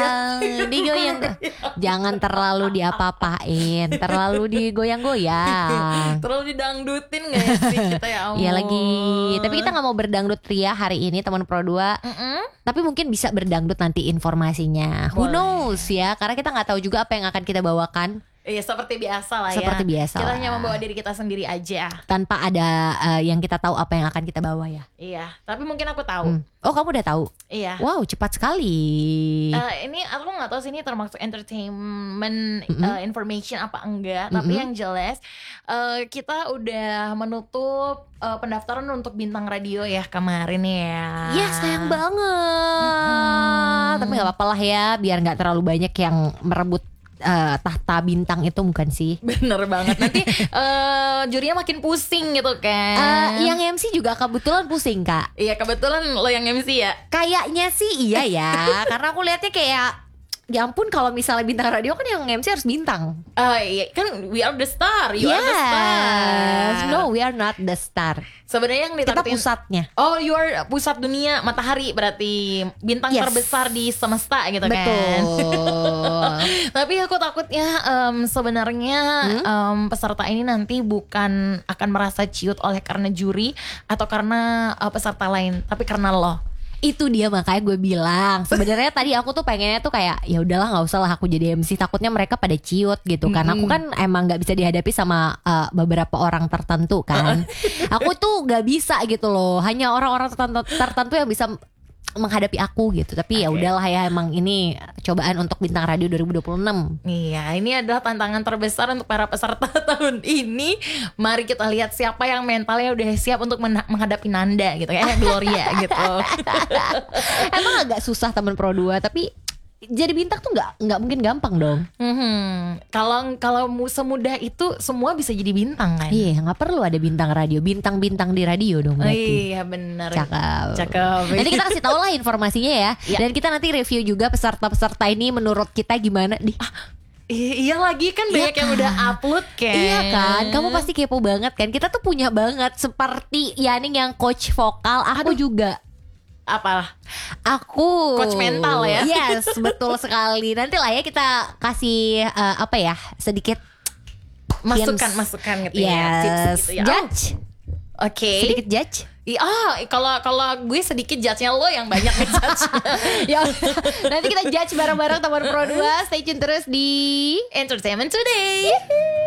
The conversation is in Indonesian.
Digoyang. Jangan terlalu diapa-apain, terlalu digoyang-goyang. Terlalu didangdutin gak sih kita ya ampun. Iya lagi. Tapi kita gak mau berdangdut ria hari ini teman Pro 2. Tapi mungkin bisa berdangdut nanti informasinya. Who knows ya. Karena kita gak tahu juga apa yang akan kita bawakan. Iya seperti biasa lah ya. Seperti biasa Kita lah. hanya membawa diri kita sendiri aja. Tanpa ada yang kita tahu apa yang akan kita bawa ya. Iya. Tapi mungkin aku tahu. Oh kamu udah tahu? Iya. Wow cepat sekali. Ini aku nggak tahu sih ini termasuk entertainment information apa enggak. Tapi yang jelas kita udah menutup pendaftaran untuk bintang radio ya kemarin ya. Ya sayang banget. Tapi nggak apa-apa lah ya. Biar nggak terlalu banyak yang merebut tahta bintang itu bukan sih? Bener banget. Nanti jurinya makin pusing gitu kan. Yang MC juga kebetulan pusing kak. Iya kebetulan lo yang MC ya. Kayaknya sih iya ya. Karena aku lihatnya kayak ya ampun kalau misalnya bintang radio kan yang MC harus bintang. Iya kan we are the star. You are the star. No we are not the star. Sebenarnya yang Kita ditargetin pusatnya. Oh you are pusat dunia matahari. Berarti bintang terbesar di semesta gitu kan. Betul. Tapi aku takutnya sebenarnya peserta ini nanti bukan akan merasa ciut oleh karena juri atau karena peserta lain, tapi karena lo. Itu dia makanya gue bilang sebenarnya tadi aku tuh pengennya tuh kayak ya udahlah nggak usah lah aku jadi MC, takutnya mereka pada ciut gitu kan. Aku kan emang nggak bisa dihadapi sama beberapa orang tertentu kan. Aku tuh nggak bisa gitu loh, hanya orang-orang tertentu yang bisa menghadapi aku gitu. Tapi ya udahlah ya, emang ini cobaan untuk bintang radio 2026. Iya, ini adalah tantangan terbesar untuk para peserta tahun ini. Mari kita lihat siapa yang mentalnya udah siap untuk menghadapi Nanda gitu ya, Gloria gitu. Emang agak susah teman Pro 2, tapi jadi bintang tuh nggak mungkin gampang dong. Kalau semudah itu semua bisa jadi bintang kan? Iya, nggak perlu ada bintang radio, bintang-bintang di radio dong berarti. Iya benar. Cakep. Nanti kita kasih tahu lah informasinya ya. Dan kita nanti review juga peserta-peserta ini menurut kita gimana nih. Iya lagi kan banyak yang udah upload kan. Iya kan, kamu pasti kepo banget kan. Kita tuh punya banget seperti Yani yang coach vokal. Aku juga. Apa? Aku coach mental ya. Yes, betul sekali. Nanti lah ya kita kasih apa ya, sedikit masukan gitu ya, tips gitu ya. Judge. Oke. Sedikit judge. Kalau gue sedikit judge-nya, lo yang banyak ngejudge. Ya, nanti kita judge bareng-bareng teman Pro 2. Stay tune terus di Entertainment Today.